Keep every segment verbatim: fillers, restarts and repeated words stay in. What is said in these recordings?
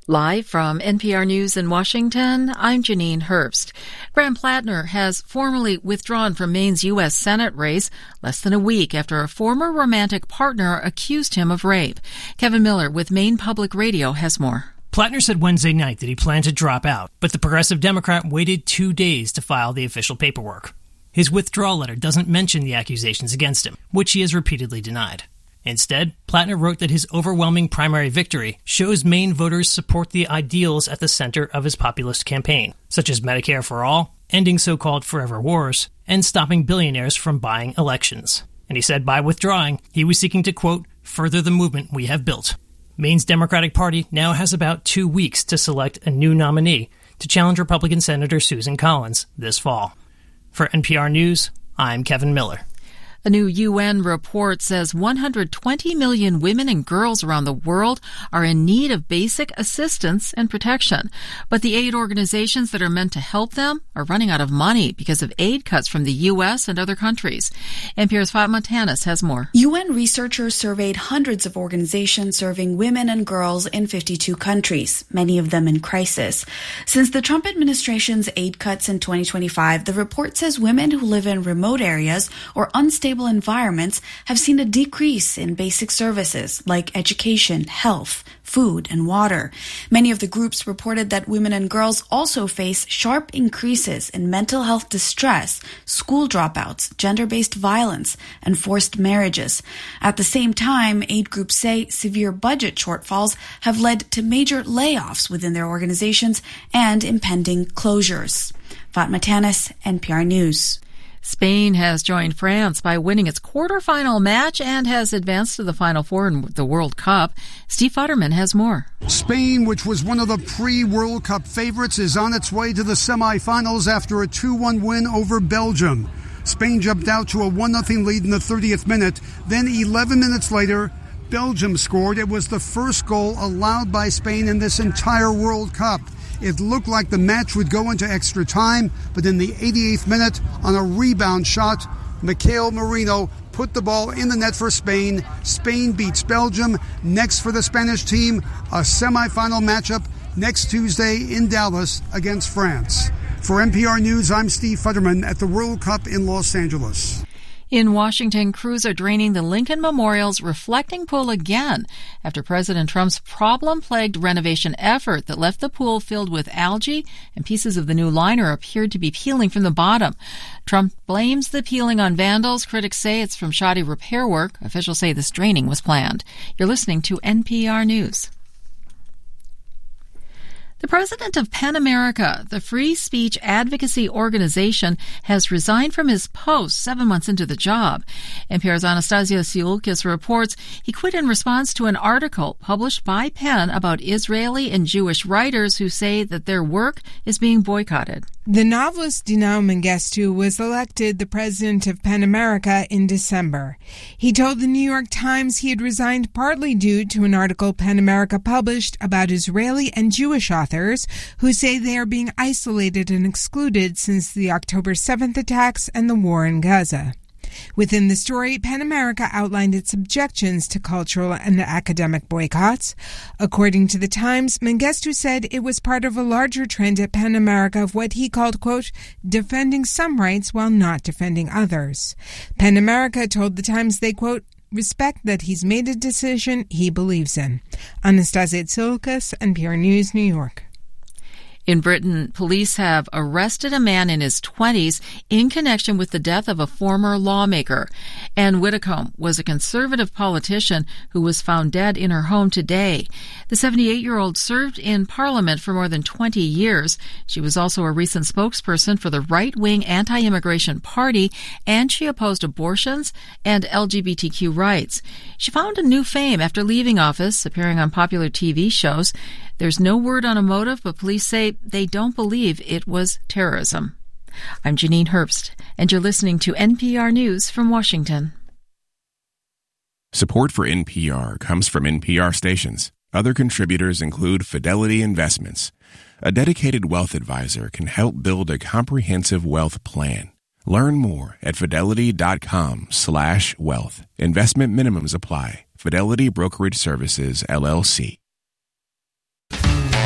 Live from N P R News in Washington, I'm Janine Herbst. Graham Plattner has formally withdrawn from Maine's U S Senate race less than a week after a former romantic partner accused him of rape. Kevin Miller with Maine Public Radio has more. Plattner said Wednesday night that he planned to drop out, but the Progressive Democrat waited two days to file the official paperwork. His withdrawal letter doesn't mention the accusations against him, which he has repeatedly denied. Instead, Plattner wrote that his overwhelming primary victory shows Maine voters support the ideals at the center of his populist campaign, such as Medicare for all, ending so-called forever wars, and stopping billionaires from buying elections. And he said by withdrawing, he was seeking to, quote, further the movement we have built. Maine's Democratic Party now has about two weeks to select a new nominee to challenge Republican Senator Susan Collins this fall. For N P R News, I'm Kevin Miller. A new U N report says one hundred twenty million women and girls around the world are in need of basic assistance and protection. But the aid organizations that are meant to help them are running out of money because of aid cuts from the U S and other countries. N P R's Fatma Tanis has more. U N researchers surveyed hundreds of organizations serving women and girls in fifty-two countries, many of them in crisis. Since the Trump administration's aid cuts in twenty twenty-five, the report says women who live in remote areas or unstable environments have seen a decrease in basic services like education, health, food, and water. Many of the groups reported that women and girls also face sharp increases in mental health distress, school dropouts, gender-based violence, and forced marriages. At the same time, aid groups say severe budget shortfalls have led to major layoffs within their organizations and impending closures. Fatma Tanis, N P R News. Spain has joined France by winning its quarterfinal match and has advanced to the Final Four in the World Cup. Steve Futterman has more. Spain, which was one of the pre-World Cup favorites, is on its way to the semifinals after a two one win over Belgium. Spain jumped out to a one nothing lead in the thirtieth minute. Then eleven minutes later, Belgium scored. It was the first goal allowed by Spain in this entire World Cup. It looked like the match would go into extra time, but in the eighty-eighth minute, on a rebound shot, Mikel Merino put the ball in the net for Spain. Spain beats Belgium. Next for the Spanish team, a semifinal matchup next Tuesday in Dallas against France. For N P R News, I'm Steve Futterman at the World Cup in Los Angeles. In Washington, crews are draining the Lincoln Memorial's reflecting pool again after President Trump's problem-plagued renovation effort that left the pool filled with algae and pieces of the new liner appeared to be peeling from the bottom. Trump blames the peeling on vandals. Critics say it's from shoddy repair work. Officials say this draining was planned. You're listening to N P R News. The president of PEN America, the free speech advocacy organization, has resigned from his post seven months into the job. N P R's Anastasia Tsiolkas reports he quit in response to an article published by PEN about Israeli and Jewish writers who say that their work is being boycotted. The novelist Dinah Mengistu was elected the president of PEN America in December. He told the New York Times he had resigned partly due to an article PEN America published about Israeli and Jewish authors who say they are being isolated and excluded since the October seventh attacks and the war in Gaza. Within the story, PEN America outlined its objections to cultural and academic boycotts. According to the Times, Mengistu said it was part of a larger trend at PEN America of what he called, quote, defending some rights while not defending others. PEN America told the Times they, quote, respect that he's made a decision he believes in. Anastasia Tsiolkas, N P R News, New York. In Britain, police have arrested a man in his twenties in connection with the death of a former lawmaker. Anne Widdecombe was a conservative politician who was found dead in her home today. The seventy-eight-year-old served in Parliament for more than twenty years. She was also a recent spokesperson for the right-wing anti-immigration party, and she opposed abortions and L G B T Q rights. She found a new fame after leaving office, appearing on popular T V shows. There's no word on a motive, but police say they don't believe it was terrorism. I'm Janine Herbst, and you're listening to N P R News from Washington. Support for N P R comes from N P R stations. Other contributors include Fidelity Investments. A dedicated wealth advisor can help build a comprehensive wealth plan. Learn more at fidelity.com slash wealth. Investment minimums apply. Fidelity Brokerage Services, L L C.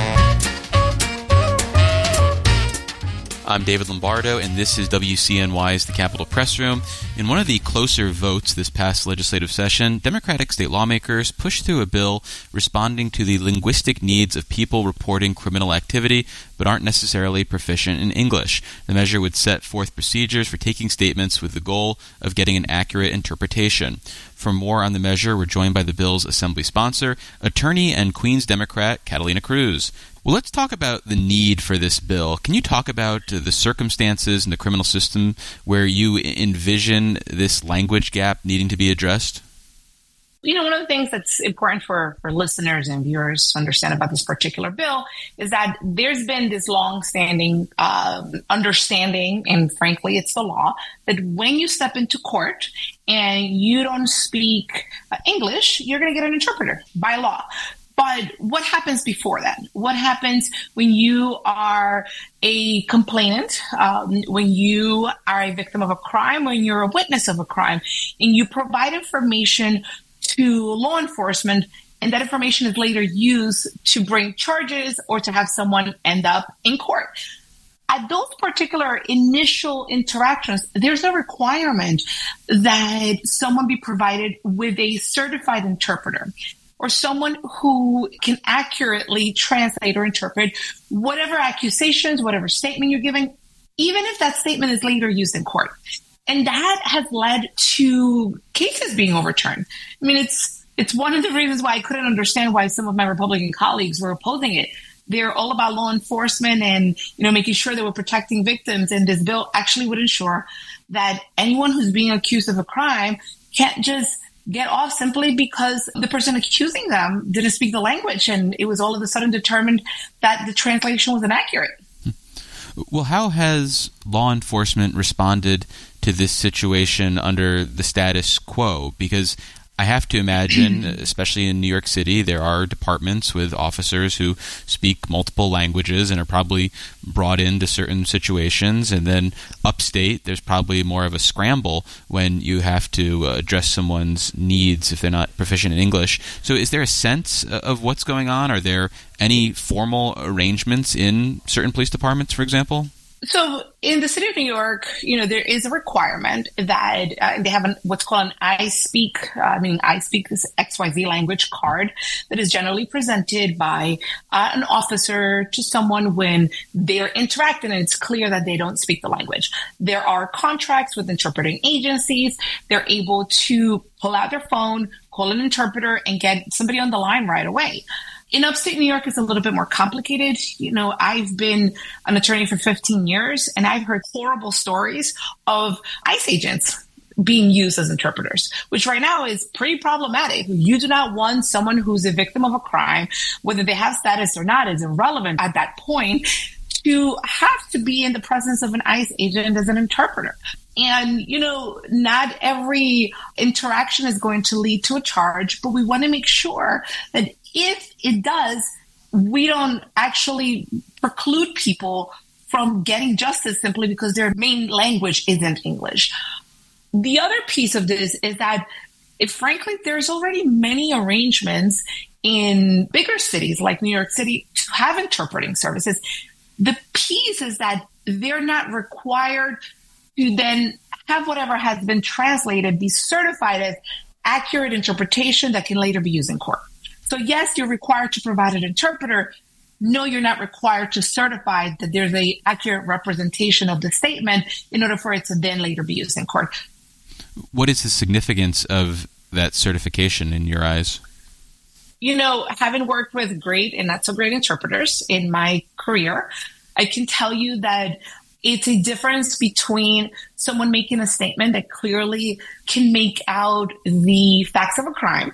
I'm David Lombardo, and this is W C N Y's The Capitol Press Room. In one of the closer votes this past legislative session, Democratic state lawmakers pushed through a bill responding to the linguistic needs of people reporting criminal activity but aren't necessarily proficient in English. The measure would set forth procedures for taking statements with the goal of getting an accurate interpretation. For more on the measure, we're joined by the bill's assembly sponsor, attorney and Queens Democrat Catalina Cruz. Well, let's talk about the need for this bill. Can you talk about uh, the circumstances in the criminal system where you envision this language gap needing to be addressed? You know, one of the things that's important for, for listeners and viewers to understand about this particular bill is that there's been this long-standing uh, understanding, and frankly, it's the law, that when you step into court and you don't speak uh, English, you're going to get an interpreter by law. But what happens before that? What happens when you are a complainant, um, when you are a victim of a crime, when you're a witness of a crime, and you provide information to law enforcement, and that information is later used to bring charges or to have someone end up in court? At those particular initial interactions, there's a requirement that someone be provided with a certified interpreter, or someone who can accurately translate or interpret whatever accusations, whatever statement you're giving, even if that statement is later used in court. And that has led to cases being overturned. I mean, it's it's one of the reasons why I couldn't understand why some of my Republican colleagues were opposing it. They're all about law enforcement and, you know, making sure that we're protecting victims. And this bill actually would ensure that anyone who's being accused of a crime can't just get off simply because the person accusing them didn't speak the language and it was all of a sudden determined that the translation was inaccurate. Well, how has law enforcement responded to this situation under the status quo? Because I have to imagine, especially in New York City, there are departments with officers who speak multiple languages and are probably brought into certain situations. And then upstate, there's probably more of a scramble when you have to address someone's needs if they're not proficient in English. So is there a sense of what's going on? Are there any formal arrangements in certain police departments, for example? So in the city of New York, you know, there is a requirement that uh, they have an, what's called an I speak, uh, I mean, I speak this X Y Z language card that is generally presented by uh, an officer to someone when they're interacting and it's clear that they don't speak the language. There are contracts with interpreting agencies. They're able to pull out their phone, call an interpreter, and get somebody on the line right away. In upstate New York, it's a little bit more complicated. You know, I've been an attorney for fifteen years, and I've heard horrible stories of ICE agents being used as interpreters, which right now is pretty problematic. You do not want someone who's a victim of a crime, whether they have status or not is irrelevant at that point, to have to be in the presence of an ICE agent as an interpreter. And, you know, not every interaction is going to lead to a charge, but we want to make sure that if it does, we don't actually preclude people from getting justice simply because their main language isn't English. The other piece of this is that, if frankly, there's already many arrangements in bigger cities like New York City to have interpreting services. The piece is that they're not required to then have whatever has been translated be certified as accurate interpretation that can later be used in court. So yes, you're required to provide an interpreter. No, you're not required to certify that there's an accurate representation of the statement in order for it to then later be used in court. What is the significance of that certification in your eyes? You know, having worked with great and not so great interpreters in my career, I can tell you that it's a difference between someone making a statement that clearly can make out the facts of a crime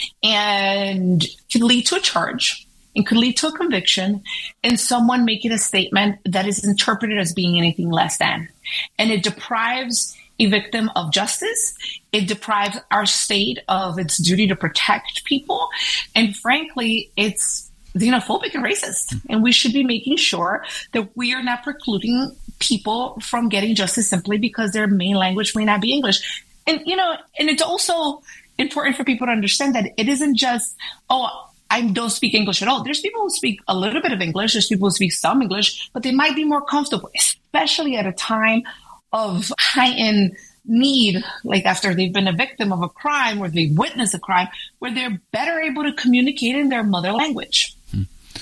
and can lead to a charge and could lead to a conviction, and someone making a statement that is interpreted as being anything less than. And it deprives a victim of justice. It deprives our state of its duty to protect people. And frankly, it's xenophobic and racist. And we should be making sure that we are not precluding people from getting justice simply because their main language may not be English. And, you know, and it's also important for people to understand that it isn't just, oh, I don't speak English at all. There's people who speak a little bit of English. There's people who speak some English, but they might be more comfortable, especially at a time of heightened need, like after they've been a victim of a crime or they've witnessed a crime, where they're better able to communicate in their mother language. Hmm.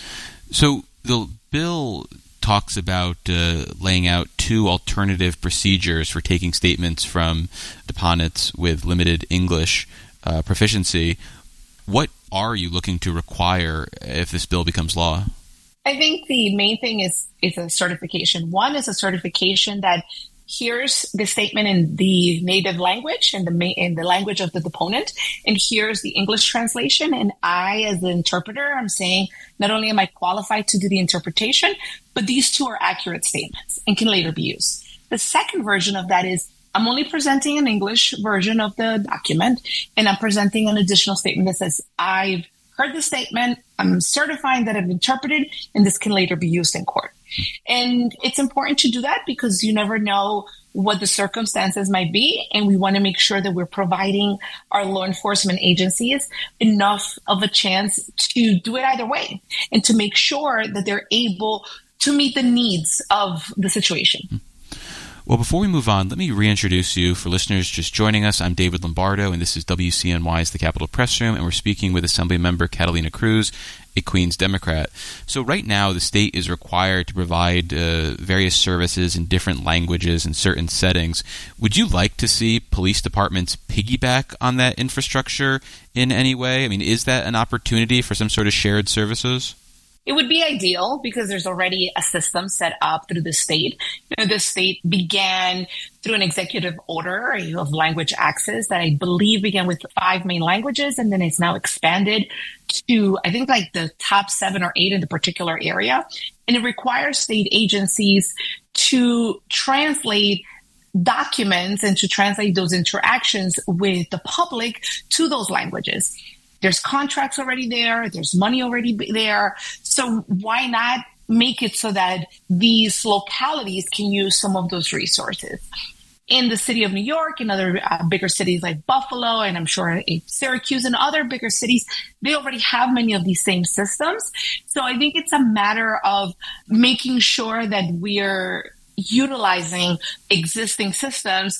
So the bill talks about uh, laying out two alternative procedures for taking statements from deponents with limited English uh, proficiency. What are you looking to require if this bill becomes law? I think the main thing is is a certification. One is a certification that here's the statement in the native language, in the ma- in the language of the deponent, and here's the English translation. And I, as the interpreter, I'm saying not only am I qualified to do the interpretation, but these two are accurate statements and can later be used. The second version of that is I'm only presenting an English version of the document, and I'm presenting an additional statement that says I've heard the statement, I'm certifying that I've interpreted, and this can later be used in court. And it's important to do that because you never know what the circumstances might be. And we want to make sure that we're providing our law enforcement agencies enough of a chance to do it either way and to make sure that they're able to meet the needs of the situation. Well, before we move on, let me reintroduce you. For listeners just joining us, I'm David Lombardo, and this is W C N Y's The Capitol Press Room, and we're speaking with Assemblymember Catalina Cruz, a Queens Democrat. So right now, the state is required to provide uh, various services in different languages in certain settings. Would you like to see police departments piggyback on that infrastructure in any way? I mean, is that an opportunity for some sort of shared services? It would be ideal because there's already a system set up through the state. You know, the state began through an executive order of language access that I believe began with five main languages, and then it's now expanded to, I think, like the top seven or eight in the particular area. And it requires state agencies to translate documents and to translate those interactions with the public to those languages. There's contracts already there. There's money already there. So why not make it so that these localities can use some of those resources? In the city of New York and other uh, bigger cities like Buffalo, and I'm sure Syracuse and other bigger cities, they already have many of these same systems. So I think it's a matter of making sure that we're utilizing existing systems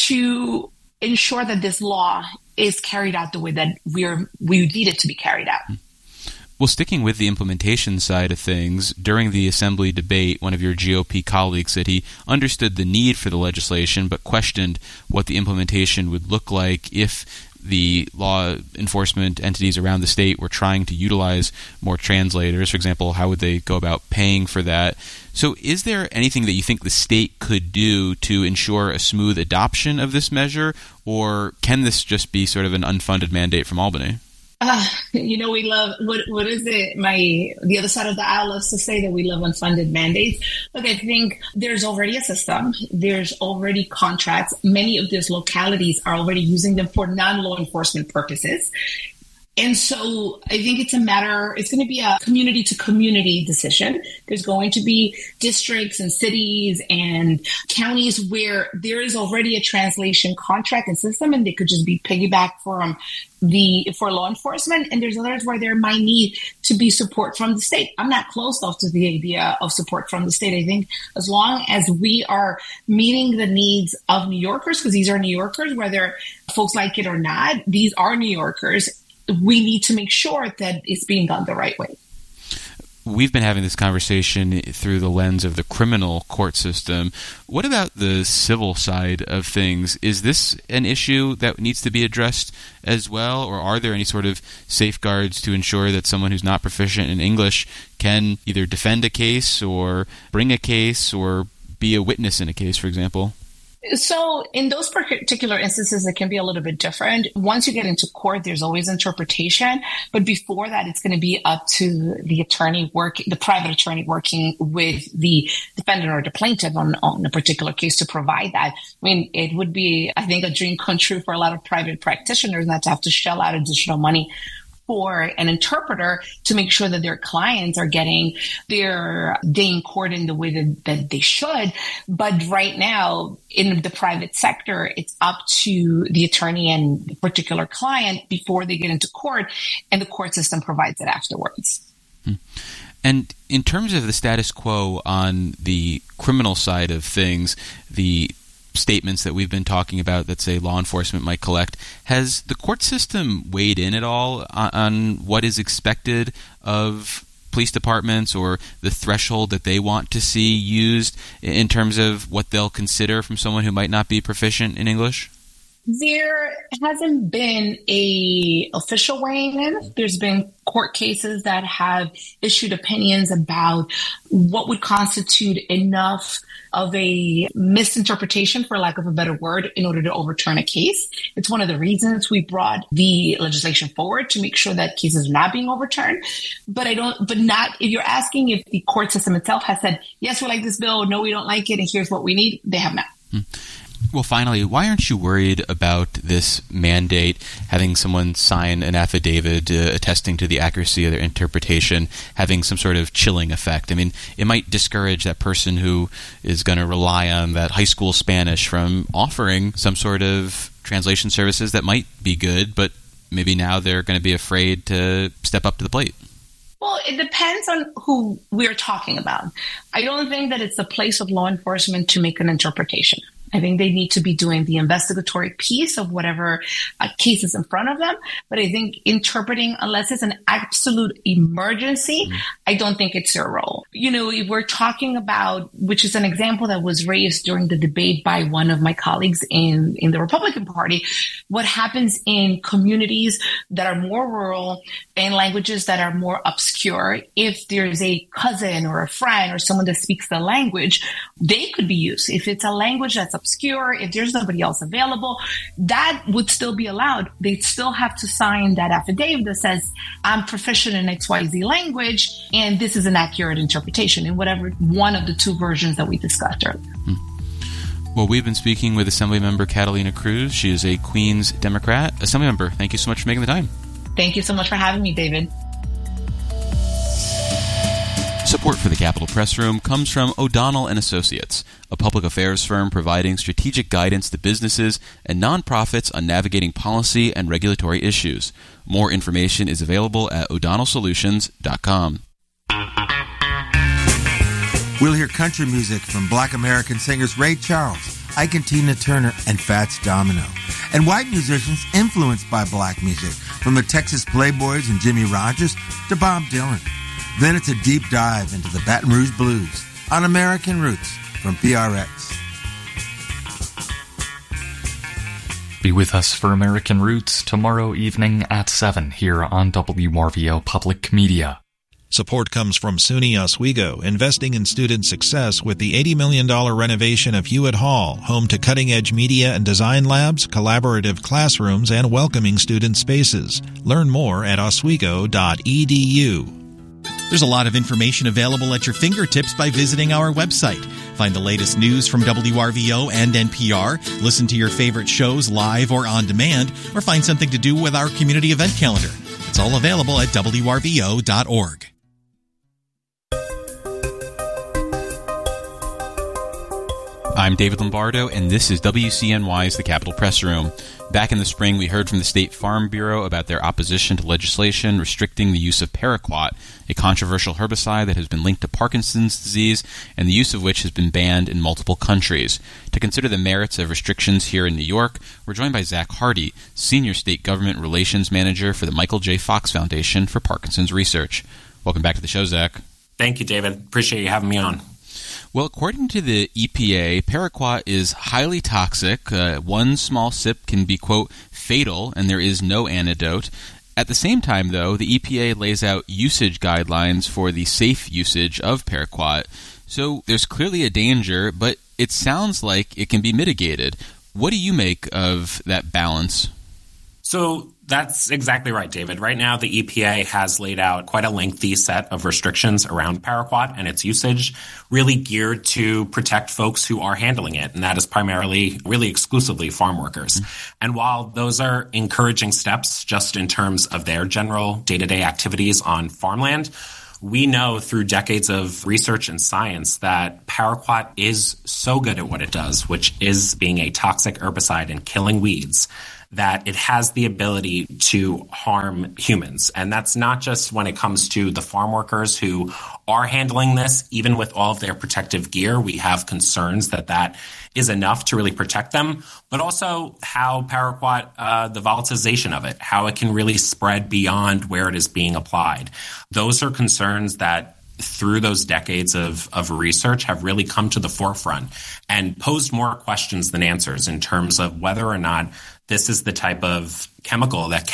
to ensure that this law is carried out the way that we're we need it to be carried out. Well, sticking with the implementation side of things, during the Assembly debate, one of your G O P colleagues said he understood the need for the legislation, but questioned what the implementation would look like if the law enforcement entities around the state were trying to utilize more translators. For example, how would they go about paying for that? So is there anything that you think the state could do to ensure a smooth adoption of this measure, or can this just be sort of an unfunded mandate from Albany? Uh, you know, we love, what what is it? My, the other side of the aisle loves to say that we love unfunded mandates. Look, I think there's already a system. There's already contracts. Many of these localities are already using them for non-law enforcement purposes. And so I think it's a matter, it's going to be a community to community decision. There's going to be districts and cities and counties where there is already a translation contract and system, and they could just be piggybacked from the, for law enforcement. And there's others where there might need to be support from the state. I'm not closed off to the idea of support from the state. I think as long as we are meeting the needs of New Yorkers, because these are New Yorkers, whether folks like it or not, these are New Yorkers. We need to make sure that it's being done the right way. We've been having this conversation through the lens of the criminal court system. What about the civil side of things? Is this an issue that needs to be addressed as well, or are there any sort of safeguards to ensure that someone who's not proficient in English can either defend a case or bring a case or be a witness in a case, for example? So in those particular instances, it can be a little bit different. Once you get into court, there's always interpretation. But before that, it's going to be up to the attorney work, the private attorney working with the defendant or the plaintiff on, on a particular case to provide that. I mean, it would be, I think, a dream come true for a lot of private practitioners not to have to shell out additional money for an interpreter to make sure that their clients are getting their day in court in the way that, that they should. But right now, in the private sector, it's up to the attorney and the particular client before they get into court, and the court system provides it afterwards. Hmm. And in terms of the status quo on the criminal side of things, the statements that we've been talking about that say law enforcement might collect, has the court system weighed in at all on, on what is expected of police departments or the threshold that they want to see used in terms of what they'll consider from someone who might not be proficient in English? There hasn't been a official weighing in. There's been court cases that have issued opinions about what would constitute enough of a misinterpretation, for lack of a better word, in order to overturn a case. It's one of the reasons we brought the legislation forward, to make sure that cases are not being overturned. But I don't, but not, if you're asking if the court system itself has said, yes, we like this bill, no, we don't like it, and here's what we need, they have not. Hmm. Well, finally, why aren't you worried about this mandate, having someone sign an affidavit uh, attesting to the accuracy of their interpretation, having some sort of chilling effect? I mean, it might discourage that person who is going to rely on that high school Spanish from offering some sort of translation services that might be good, but maybe now they're going to be afraid to step up to the plate. Well, it depends on who we're talking about. I don't think that it's the place of law enforcement to make an interpretation. I think they need to be doing the investigatory piece of whatever uh, case is in front of them. But I think interpreting, unless it's an absolute emergency, mm-hmm. I don't think it's their role. You know, if we're talking about, which is an example that was raised during the debate by one of my colleagues in, in the Republican Party, what happens in communities that are more rural and languages that are more obscure, if there's a cousin or a friend or someone that speaks the language, they could be used. If it's a language that's obscure, if there's nobody else available, that would still be allowed. They'd still have to sign that affidavit that says, I'm proficient in X Y Z language, and this is an accurate interpretation in whatever one of the two versions that we discussed earlier. Hmm. Well, we've been speaking with Assemblymember Catalina Cruz. She is a Queens Democrat. Assemblymember, thank you so much for making the time. Thank you so much for having me, David. Support for the Capitol Press Room comes from O'Donnell and Associates, a public affairs firm providing strategic guidance to businesses and nonprofits on navigating policy and regulatory issues. More information is available at o'donnell solutions dot com. We'll hear country music from Black American singers Ray Charles, Ike and Tina Turner, and Fats Domino, and white musicians influenced by black music, from the Texas Playboys and Jimmy Rogers to Bob Dylan. Then it's a deep dive into the Baton Rouge Blues on American Roots from P R X. Be with us for American Roots tomorrow evening at seven here on W R V O Public Media. Support comes from SUNY Oswego, investing in student success with the eighty million dollars renovation of Hewitt Hall, home to cutting-edge media and design labs, collaborative classrooms, and welcoming student spaces. Learn more at oswego dot e d u. There's a lot of information available at your fingertips by visiting our website. Find the latest news from W R V O and N P R, listen to your favorite shows live or on demand, or find something to do with our community event calendar. It's all available at w r v o dot org. I'm David Lombardo, and this is W C N Y's The Capitol Press Room. Back in the spring, we heard from the State Farm Bureau about their opposition to legislation restricting the use of paraquat, a controversial herbicide that has been linked to Parkinson's disease and the use of which has been banned in multiple countries. To consider the merits of restrictions here in New York, we're joined by Zach Hardy, Senior State Government Relations Manager for the Michael J. Fox Foundation for Parkinson's Research. Welcome back to the show, Zach. Thank you, David. Appreciate you having me on. Well, according to the E P A, paraquat is highly toxic. Uh, one small sip can be, quote, fatal, and there is no antidote. At the same time, though, the E P A lays out usage guidelines for the safe usage of paraquat. So there's clearly a danger, but it sounds like it can be mitigated. What do you make of that balance? So That's exactly right, David. Right now, the E P A has laid out quite a lengthy set of restrictions around paraquat and its usage, really geared to protect folks who are handling it, and that is primarily, really exclusively farm workers. Mm-hmm. And while those are encouraging steps just in terms of their general day-to-day activities on farmland, we know through decades of research and science that paraquat is so good at what it does, which is being a toxic herbicide and killing weeds, that it has the ability to harm humans. And that's not just when it comes to the farm workers who are handling this. Even with all of their protective gear, we have concerns that that is enough to really protect them, but also how paraquat, uh, the volatilization of it, how it can really spread beyond where it is being applied. Those are concerns that through those decades of, of research have really come to the forefront and posed more questions than answers in terms of whether or not this is the type of chemical that